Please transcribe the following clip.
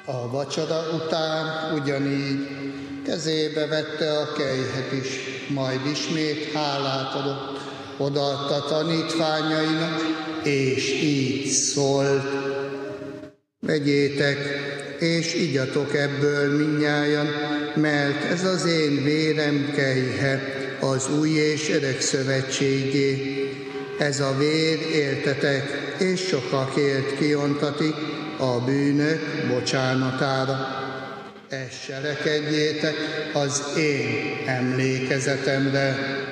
A vacsora után ugyanígy kezébe vette a kelyhet is, majd ismét hálát adott, odaadta tanítványainak, és így szólt: vegyétek, és igyatok ebből mindnyájan, mert ez az én vérem kelyhe, az új és örök szövetségé. Ez a vér értetek, és sokakért kiontatik a bűnök bocsánatára. Ezt cselekedjétek az én emlékezetemre.